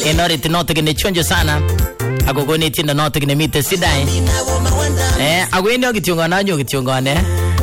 Enorit noto kene chonjo sana. Ako koni tindo noto kene mite sidai. Ako kityongana kityongane.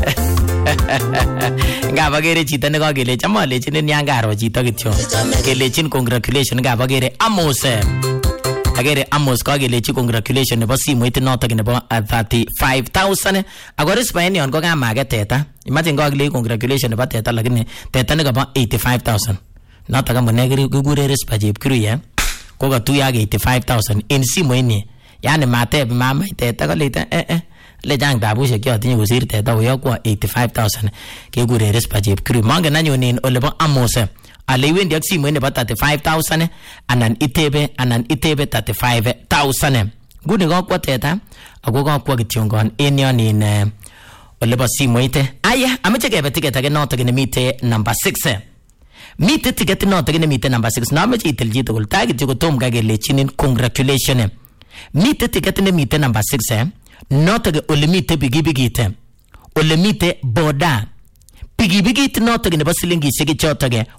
Ngaba gere chito ne kakelechi amalechini nyangaro chito kityo. Kelechin congratulations ngaba gere Amos. Agere Amos kakelechi congratulations nebo simoit noto nebo 35,000. Ako rispa ni on ko kama teta. Imagine kakelechi congratulations nebo teta lakini teta ne kaba 85,000. Noto kama negeri kugure rispa chepkirui ko katuya 85,000 in simoit ni. Yani mateb mama teta koleta le jang dabushek yotinye kusir teta uyokwa 85,000 kegure rispa chepkirui. Mangen anyun in olebo Amos ale iwendi ak simoit nebo 35,000 anan itebe 35,000. Nguni kokwa teta ako kokwa kityongon en yon in olebo simoit. Aya ameche kebe ticket age noto nemite number 6. Mite ticket noto nemite number 6. Nameche itil chito kul ta kityo kotom kakelechinin congratulations. Mite ticket nemite number 6 noto ke ole mite bigibigite. Ole mite boda. Bigibigit noto nebo silingishek choto ke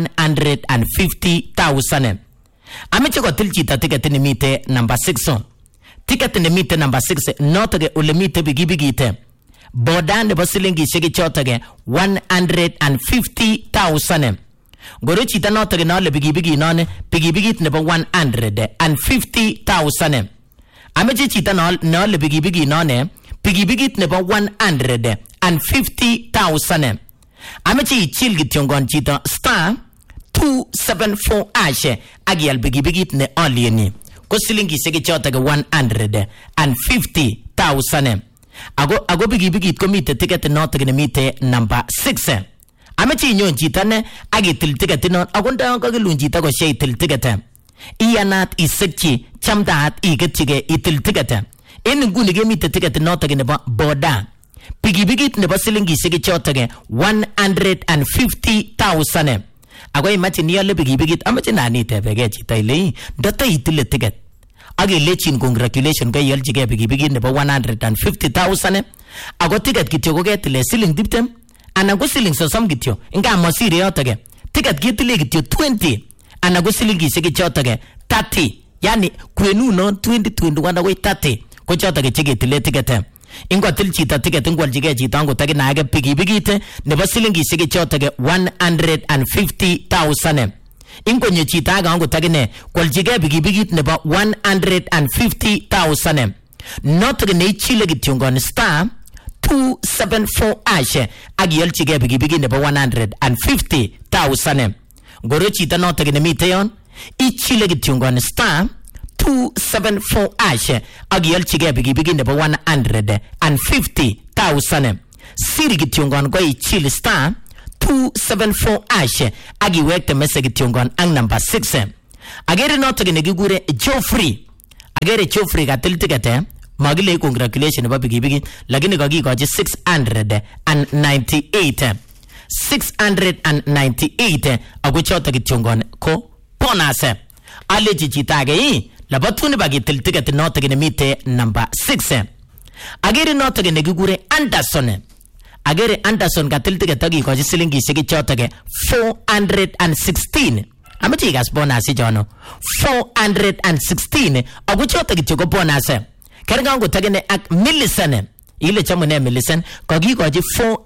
150,000. Ameche kotil chito ticket nemite number 6. Ticket nemite number 6 noto ke ole mite bigibigite. Boda nebo silingishek choto ke 150,000. Goro chito noto ke nole bigibigi none bigibigit nebo 150,000. Ameche chito nole bigibigi none bigibigit nebo 150,000. Ameche ichil kityongon chito *274# agial bigibigit ne alieni ko silingishek choto ke 150,000. Ago bigibigit komite ticket noto ne mite number 6. Ameche inyon chito ne agitil ticket non ago nda kakilun chito ko share itil ticket. Iyanat isekchi chamdaat iketchige itil ticket. En nguni kemite ticket noto nebo boda. Bigibigit nebo silingishek choto ke 150,000. Ako imagine yale bigibigit ameche nani tebege chito ile ndata itile ticket. Agelechin congratulations ko yalchige bigibigit nebo 150,000. Ako ticket kityo ko ketile siling 20 anan ko siling 30 kityo. Nga masire yoto ke. Ticket kitile kityo 20 anan ko silingishek choto ke 30. Yani kwenu no 2021 ko 30 ko choto ke cheketile ticket. Ingo til chito ticket ngwaljige chito ango takinage bigibigit nebo silingishek choto ke 150,000. Ingo nye chito aga ango takine kwaljige bigibigit nebo 150,000. Noto ne ichile kityongon *274# agiyalchige bigibigit nebo 150,000. Goro chito noto ne mite yon ichile kityongon *274# agiyalchige bigibigit nebo 150,000. Siri kityongon ko ichil *274# agiwekte message kityongon ang number 6. Agere noto ne kigure Geoffrey. Agere Geoffrey katil ticket magile congratulations nebo bigibigit lakini kakikochi 698. 698 ako choto kityongon ko bonus. Aleji chitage labatuni bagitil ticket noto ne mite number 6. Agere noto ne kigure Anderson. Agere Anderson katil ticket akikochi silingishek choto ke 416. Ameche igas bonus jono 416 ako choto kityo ko bonus. Kergango tagene ak Millicent. Ile chamune Millicent kakikochi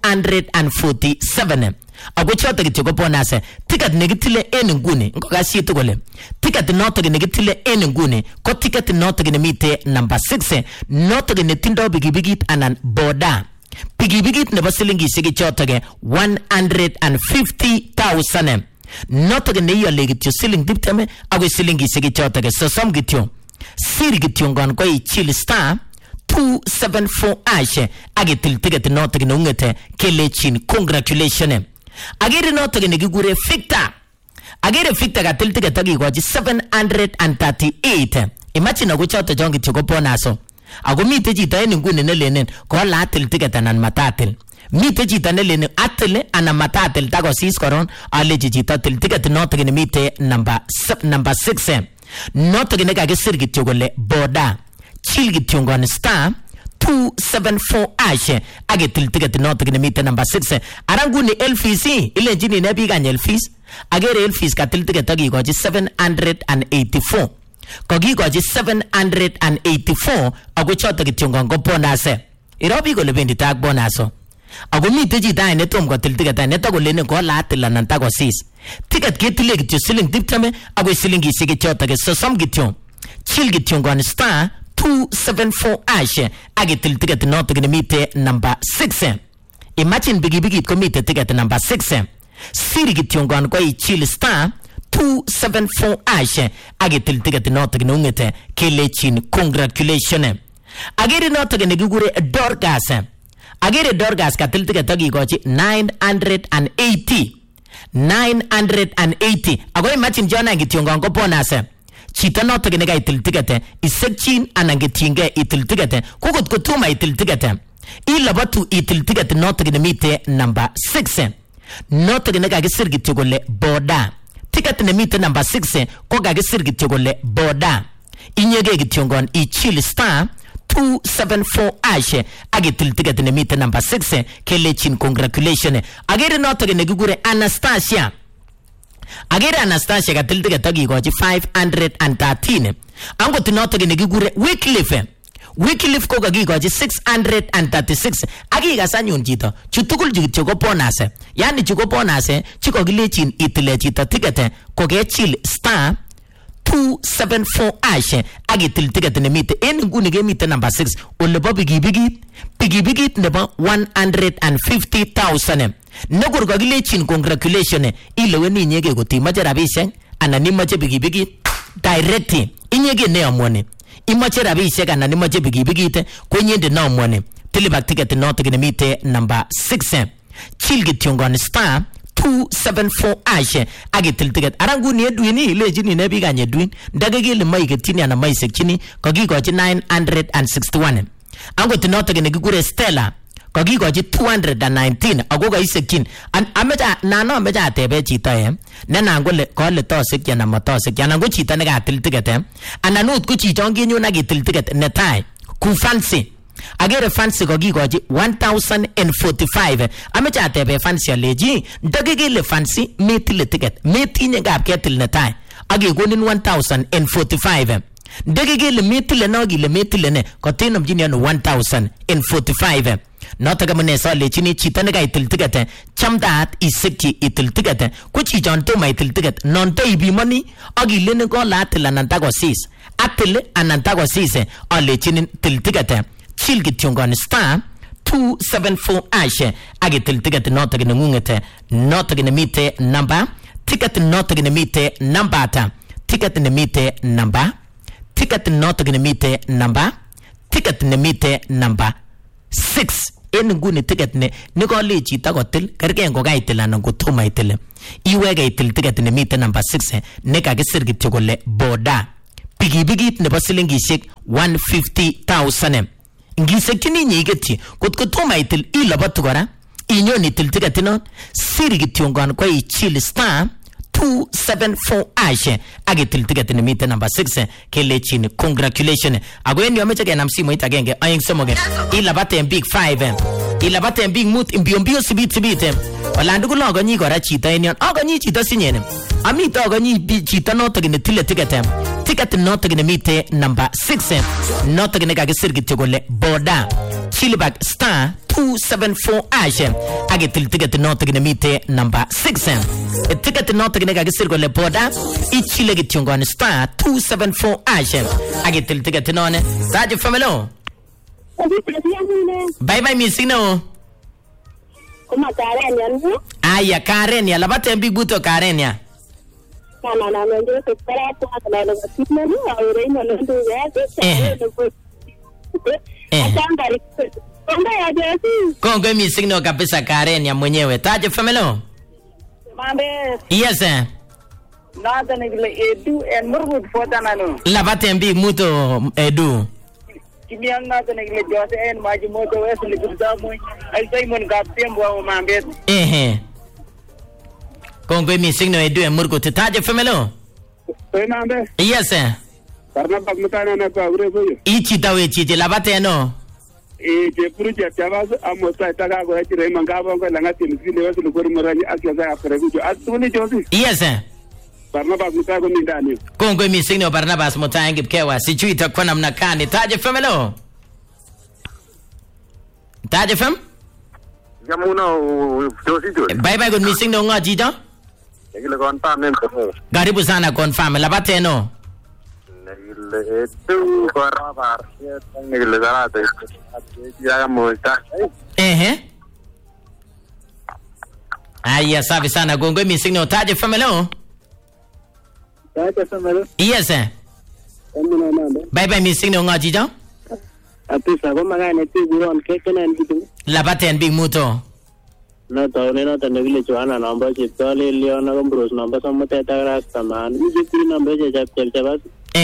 447. Ako choto kityo ko bonus. Ticket negitile en nguni ngokasito kole. Ticket noto negitile en nguni ko ticket noto ne mite number 6 noto ne tindo bigibigit anan boda. Bigibigit nebo silingishek choto ke 150,000. Noto ne yale kityo siling 20 ako silingishek choto ke 30 kityo. Siri kityongon ko ichil *274# agitil ticket noto ne ungete kelechin congratulations. Agere noto ne kigure Victor. Agere Victor katil ticket akikochi 738. Imagine ako choto jongi tiko bonaso. Ako mite chito en nguni nelenen ko la atil ticket anan matatil. Mite chito nelenen atil anan matatil takosis koron aleji chito til ticket noto ne mite number 6. Noto ne kakisir kityo kole boda. Chil kityongon 274 ashe agetil ticket noto kine mite number 6 aranguni LFC ile jini ne biga Elfis agere Elfis katil ticket agikochi 784 kogikochi 784 ago choto kityongon ko bonus irobi kole bendi tag bonus ago mite chita ne tom kotil ticket ne to kole ne ko latil anan ta ko sis ticket ketile kityo siling 20 ago silingishek choto ke sosom kityo chill kityongon star 274 ashe agetil ticket noto kine mite number 6 imagine bigi ko mite ticket number 6 siri kityongon ko chill star 274 ashe agetil ticket noto kine ungete kelechin congratulations agere noto kine gigure Dorcas katil ticket agikochi 980 ago imagine jona kityongon ko bonus chito noto kene kaitil ticket isekchin anan getinge itil ticket kokot kotuma itil ticket ilabatu itil ticket noto kene mite number 6 noto kene kakisir kityo kole boda ticket ne mite number 6 ko kakisir kityo kole boda inyege kityongon ichill star 274 ashe agetil ticket ne mite number 6 kelechin congratulations agere noto kene gigure Anastasia katil ticket agikochi 513 angot noto kene gigure Wycliffe ko kagikochi 636 akikas anyun chito chutugul chityo ko bonus yani chu ko bonus chikokilechin itile chito ticket ko kechill star 274 ashe agitil ticket ne mite en nguni ke mite number 6 ole bo bigibigit nebo 150,000 negur kakilechin congratulations ileweni inyege kotimache rabishek anan imache bigibigit direct inyege ne amwone imache rabishek anan imache bigibigit ko inyende na amwone tilibak ticket noto kine mite number 6 chill kityongon star 274 ashe agetil ticket aranguni edwini ilejini ne biganye edwin ndagegele maiketini ana maisekchini kagikochi 961 angot noto kene gigure Stella kagikochi 219 ago kaisekchin amecha atebe chito nena ngole kole tosek yana matosek yana go chito ne katil ticket anan ut ko chichon kinyun agitil ticket netai ku fancy agere fancy kagikochi 1045 amecha atebe fancy aleji ndagegele fancy metile ticket metinye ngap ketil netai agekonin 1045 ndagegele metile nogile metile ne kotenom jini 1045 noto kamune solechini chito ne kaitil ticket chamdaat isekchi itil ticket ko chichon toma itil ticket non to ibimoni agilene ko latil anan takosis atil anan takosis alechini til ticket chill kityongon star 274 ashe agitil ticket noto kene ngungete noto kene mite number ticket noto kene mite number ata ticket ne mite number ticket noto kene mite number ticket ne mite number 6 en nguni ticket ne nikole chito kotil kergen ko kaitil anan ko toma itil iwege itil ticket ne mite number 6 ne kakisir kityo kole boda bigibigit nebo silingishek 150,000 ngisekchini nyigeti kotko toma itil ilabatu kora inyon itil ticket non siri kityongon ko ichill star 274 ashe agetil ticket ne mite number 6 kelechin congratulations ago en yomeche kenam simoit agenge aeng somoge ilabate big 5 ilabate big mut mbio sibit Olandu kulo ganyi kora chito en yon aganyi chito sinyene amito aganyi chito noto kene tile ticket noto kene mite number 6 noto kene kakisir kityo kole boda chilibak star 274 ashe agetil ticket noto kene mite number 6 ticket noto kene kakisir kole boda ichile kityongon star 274 ashe agetil ticket none Taji famelo bye missing no Kuma Karenia ndio? Aya Karenia labate big buto Karenia. Na ndio kupera kwa kana kitna ni aure ina ndo yake. Asambari. Konga ya jesi. Kongo missing no kabisa Karenia mwenyewe. Taje famelo. Mambe. Yes sir. Nada nigile edu en murmut fota nanu. Labate big muto edu. Kimiang nada nigile jose en maji moto wesu ligurza moy. Ay Simon Gatembo wa mambe. Kongo missing no edu en murgo taje famelo. Mambe. Yes sir. Karna bagmutana na ka ure boyo. Ichi tawe chiche labate no. Jepuruja Chavas, Amosa Tagago, Mangabo, Langatin, Village, the Gormorani, Asia, Perujo. As soon as Josie. Yes, sir. Barnabas Mutago Mindani. Kongo missing no Barnabas Mutang Kewa, Situita Konam Nakani, Taja Femelo. Taja Fem? Yamuno, Josie. Bye bye, good missing no Ngajita. Garibusana confirm, Labateno. Aya safi sana Gongo missing no Taja Femelo. Yes, sir. Bye bye missing no Ngajita. Apisa ko magana tiguron kekenen gitu. Labaten big moto. No taune no tane vile chwana namba chitole leona gombros namba samate tagrasta man. Mije kuri namba je chap.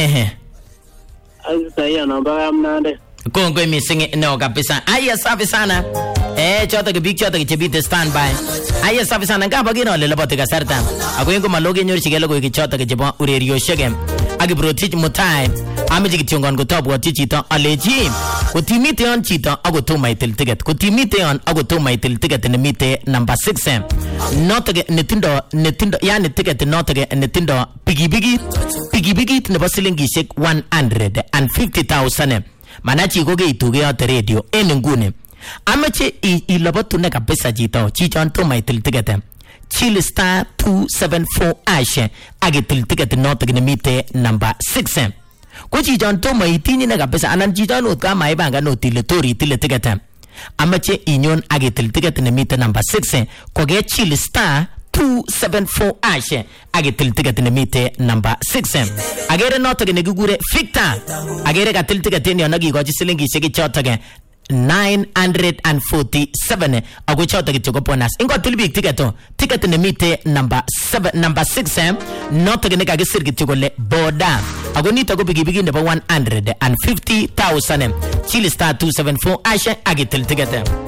Asa ya namba amnande. Gongo missing no kabisa. Aya safi sana. Chota ke big chota ke chebite standby. Aya safi sana ngaba gino le labote ka sarta. Ako yengo maloge nyor chigelo ko ke chota ke jebo urerio shegem. Agi brotich mutai. Amiji kitiongon ko top wa tichito aleji. Ko timite on chito ago to my ticket. Ko timite on ago to my ticket ne mite number 6. Not ge netindo ya ne ticket not ge netindo pigi ne basilingi shek 150,000. Manachi go ge ituge ya radio enengune. Amache ilobotu ne kabisa jito chichon to my ticket. Chili star 274 ashe age ticket not ge ne mite number 6. Ko chichon to mai tini na kabisa anan chichon ut ka mai banga no tile ticket. Amache inyon age ticket ne mite number 6 ko ge chili star 274 ashe age ticket ne mite number 6. Agere not ge ne gugure Victor agere ka ticket ne onagi go silingi sheki chota ge 947 ago chota ke choko ponas ingo tilbik ticket ne mite number 6 not ke ne ka gesir ke chokole boda ago ni to go bigi ne 150,000 chili star 274 ashe age ticket